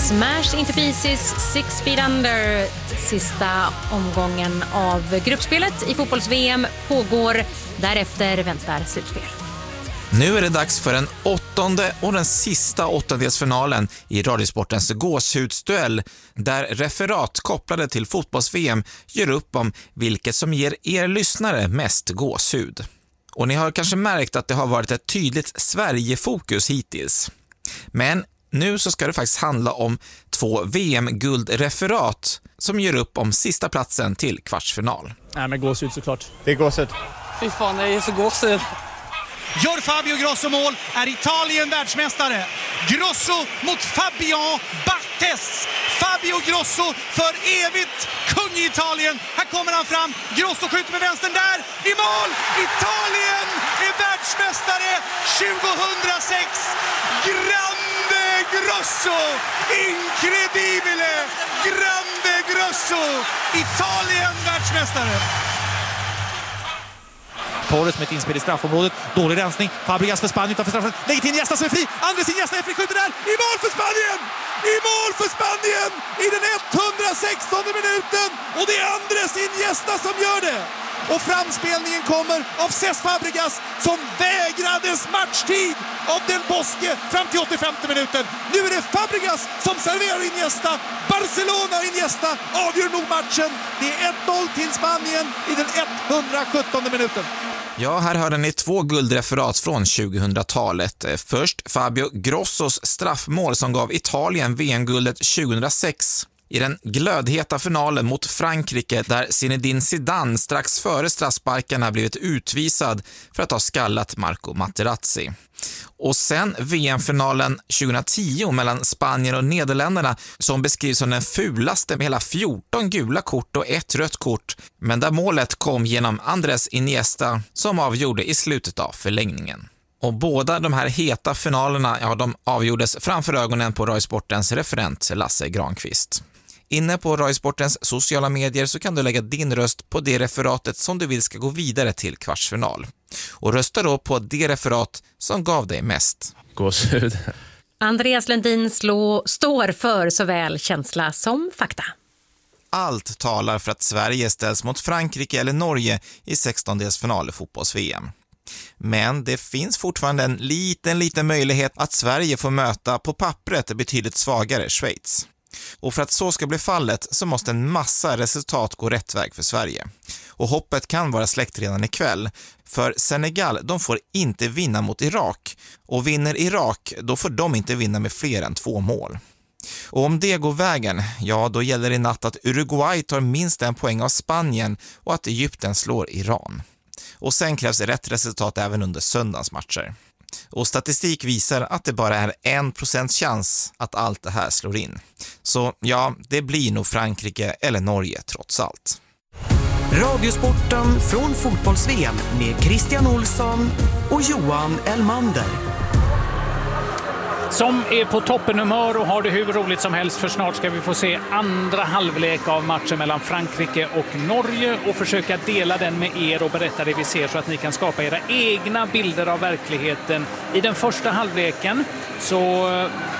Smash into pieces, 6 feet under. Sista omgången av gruppspelet i fotbolls-VM pågår. Därefter väntar slutspel. Nu är det dags för den 8:e och den sista åttondelsfinalen i Radiosportens gåshudsduell, där referat kopplade till fotbolls-VM gör upp om vilket som ger er lyssnare mest gåshud. Och ni har kanske märkt att det har varit ett tydligt Sverige-fokus hittills. Men nu så ska det faktiskt handla om 2 VM-guldreferat som gör upp om sista platsen till kvartsfinal. Nej, men gåshud såklart. Det är gåshud. Fy fan, det är så gåshud. Gör Fabio Grosso mål, är Italien världsmästare. Grosso mot Fabian Barthez. Fabio Grosso för evigt kung i Italien. Här kommer han fram. Grosso skjuter med vänstern där. I mål! Italien är världsmästare 2006. Grande Grosso! Incredibile! Grande Grosso! Italien världsmästare. Torres med ett inspel i straffområdet. Dålig rensning. Fabregas för Spanien utanför straffen. Lägger till Iniesta som är fri. Andres Iniesta är fri. Skjuter där. I mål för Spanien! I mål för Spanien! I den 116:e minuten. Och det är Andres Iniesta som gör det. Och framspelningen kommer av Cesc Fabregas som vägrades matchtid av Del Bosque fram till 85:e minuten. Nu är det Fabregas som serverar Iniesta. Barcelona Iniesta avgör nog matchen. Det är 1-0 till Spanien i den 117:e minuten. Ja, här hörde ni 2 guldreferat från 2000-talet. Först Fabio Grossos straffmål som gav Italien VM-guldet 2006. I den glödheta finalen mot Frankrike där Zinedine Zidane strax före straffsparkarna blivit utvisad för att ha skallat Marco Materazzi. Och sen VM-finalen 2010 mellan Spanien och Nederländerna som beskrivs som den fulaste med hela 14 gula kort och 1 rött kort, men där målet kom genom Andres Iniesta som avgjorde i slutet av förlängningen. Och båda de här heta finalerna, ja, de avgjordes framför ögonen på Radiosportens referent Lasse Granqvist. Inne på Radiosportens sociala medier så kan du lägga din röst på det referatet som du vill ska gå vidare till kvartsfinal. Och rösta då på det referat som gav dig mest. Gåshud. Andreas Lundin står för såväl känsla som fakta. Allt talar för att Sverige ställs mot Frankrike eller Norge i 16-delsfinal i fotbolls-VM. Men det finns fortfarande en liten möjlighet att Sverige får möta på pappret betydligt svagare Schweiz. Och för att så ska bli fallet så måste en massa resultat gå rätt väg för Sverige. Och hoppet kan vara släckt redan ikväll. För Senegal, de får inte vinna mot Irak. Och vinner Irak, då får de inte vinna med fler än 2 mål. Och om det går vägen, ja då gäller det i natt att Uruguay tar minst 1 poäng av Spanien och att Egypten slår Iran. Och sen krävs rätt resultat även under söndagens matcher. Och statistik visar att det bara är 1% chans att allt det här slår in. Så ja, det blir nog Frankrike eller Norge trots allt. Radiosporten från fotbolls-VM med Christian Olsson och Johan Elmander. Som är på toppenhumör och har det hur roligt som helst, för snart ska vi få se andra halvlek av matchen mellan Frankrike och Norge och försöka dela den med er och berätta det vi ser så att ni kan skapa era egna bilder av verkligheten. I den första halvleken så